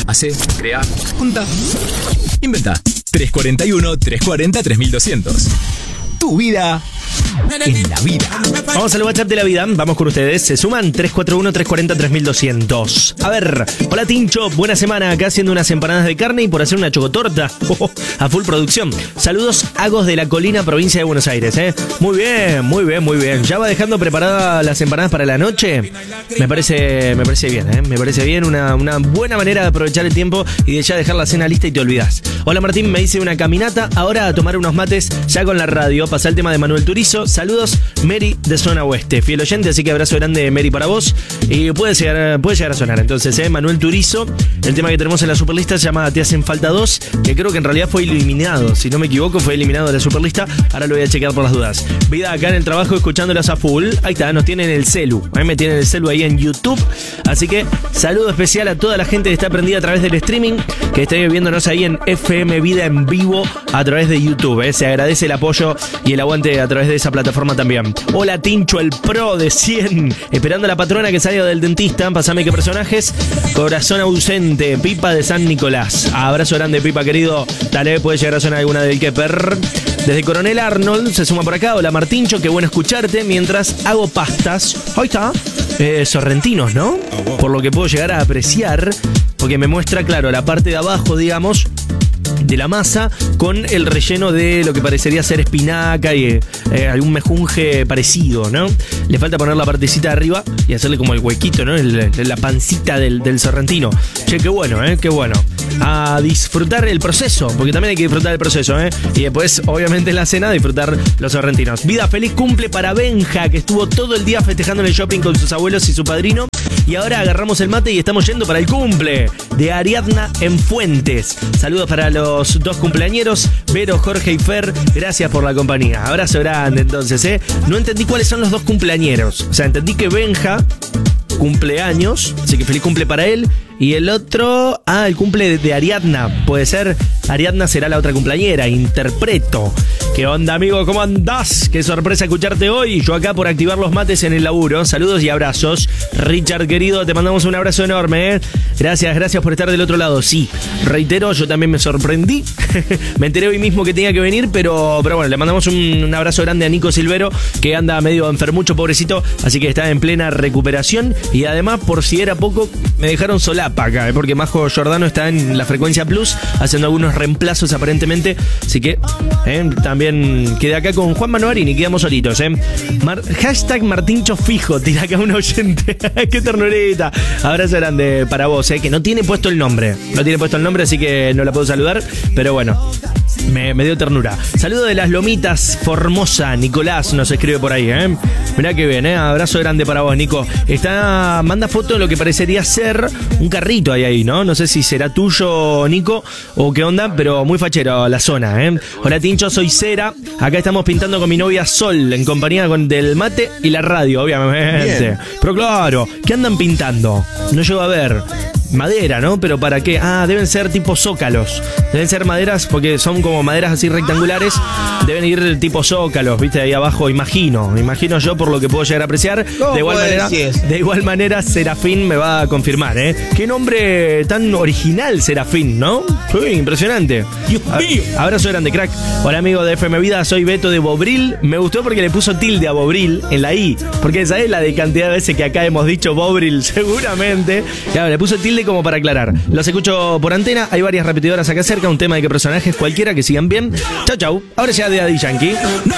Hace, crea, junta, inventa. 341-340-3200. Tu vida en la vida. Vamos al WhatsApp de la vida, vamos con ustedes. Se suman 341-340-3200. A ver, hola Tincho, buena semana. Acá haciendo unas empanadas de carne y por hacer una chocotorta. A full producción. Saludos, Agos de la Colina, provincia de Buenos Aires, Muy bien, muy bien, muy bien. ¿Ya va dejando preparadas las empanadas para la noche? Me parece bien, Me parece bien, una buena manera de aprovechar el tiempo y de ya dejar la cena lista y te olvidás. Hola Martín, me hice una caminata, ahora a tomar unos mates ya con la radio. Pasa el tema de Manuel Turizo. Saludos, Mary de Zona Oeste, fiel oyente, así que abrazo grande, Mary, para vos. Y puede llegar a sonar entonces, Manuel Turizo. El tema que tenemos en la superlista se llama Te hacen falta 2, que creo que en realidad fue eliminado, si no me equivoco, fue eliminado de la superlista. Ahora lo voy a chequear por las dudas. Vida acá en el trabajo escuchándolas a full. Ahí está, nos tienen el celu. A mí me tienen el celu ahí en YouTube. Así que saludo especial a toda la gente que está prendida a través del streaming, que está viéndonos ahí en FM Vida en vivo a través de YouTube. Se agradece el apoyo y el aguante a través de esa plataforma también. Hola Tincho, el pro de 100. Esperando a la patrona que salga del dentista. Pásame qué personajes. Corazón ausente, Pipa de San Nicolás. Abrazo grande, Pipa querido. Dale, puede llegar a sonar alguna del Keper. Desde Coronel Arnold se suma por acá. Hola Martincho, qué bueno escucharte mientras hago pastas. Ahí está. Sorrentinos, ¿no? Por lo que puedo llegar a apreciar, porque me muestra, claro, la parte de abajo, digamos, de la masa con el relleno de lo que parecería ser espinaca y algún mejunje parecido, ¿no? Le falta poner la partecita de arriba y hacerle como el huequito, ¿no? La pancita del sorrentino. Che, qué bueno, qué bueno. A disfrutar el proceso, porque también hay que disfrutar el proceso, y después, obviamente, en la cena, disfrutar los sorrentinos. Vida, feliz cumple para Benja, que estuvo todo el día festejando en el shopping con sus abuelos y su padrino. Y ahora agarramos el mate y estamos yendo para el cumple de Ariadna en Fuentes. Saludos para los dos cumpleañeros, Vero, Jorge y Fer. Gracias por la compañía. Abrazo grande entonces, No entendí cuáles son los dos cumpleañeros. O sea, entendí que Benja cumpleaños, así que feliz cumple para él. Y el otro, el cumple de Ariadna. Puede ser, Ariadna será la otra cumpleañera, interpreto. ¿Qué onda, amigo? ¿Cómo andás? Qué sorpresa escucharte hoy. Yo acá por activar los mates en el laburo. Saludos y abrazos. Richard, querido, te mandamos un abrazo enorme, Gracias por estar del otro lado. Sí, reitero, yo también me sorprendí. Me enteré hoy mismo que tenía que venir, pero bueno, le mandamos un abrazo grande a Nico Silvero, que anda medio enfermucho, pobrecito, así que está en plena recuperación. Y además, por si era poco, me dejaron solapa acá, porque Majo Giordano está en la frecuencia Plus, haciendo algunos reemplazos aparentemente. Así que también quedé acá con Juan Manoarini, quedamos solitos, Hashtag Martincho Fijo, tira acá un oyente. Qué ternurita. Abrazo grande para vos, que no tiene puesto el nombre. No tiene puesto el nombre, así que no la puedo saludar. Pero bueno, me dio ternura. Saludo de las Lomitas, Formosa. Nicolás nos escribe por ahí, Mirá que bien, Abrazo grande para vos, Nico. Manda foto de lo que parecería ser un carrito ahí, ¿no? No sé si será tuyo, Nico, o qué onda, pero muy fachero la zona, Hola, Tincho, soy Cera. Acá estamos pintando con mi novia Sol, en compañía del mate y la radio, obviamente. Bien. Pero claro, ¿qué andan pintando? No llego a ver. Madera, ¿no? ¿Pero para qué? Deben ser tipo zócalos. Deben ser maderas, porque son como maderas así rectangulares. Deben ir tipo zócalos, ¿viste? Ahí abajo, imagino yo por lo que puedo llegar a apreciar. De igual manera, Serafín me va a confirmar, Qué nombre tan original, Serafín, ¿no? Uy, impresionante. Dios mío. Abrazo grande, crack. Hola, amigo de FM Vida, soy Beto de Bobril. Me gustó porque le puso tilde a Bobril en la I. Porque ¿sabés la de cantidad de veces que acá hemos dicho Bobril? Seguramente. Claro, le puso tilde como para aclarar. Los escucho por antena. Hay varias repetidoras acá cerca. Un tema de qué personajes, cualquiera, que sigan bien. Chau. Ahora ya de Daddy Yankee.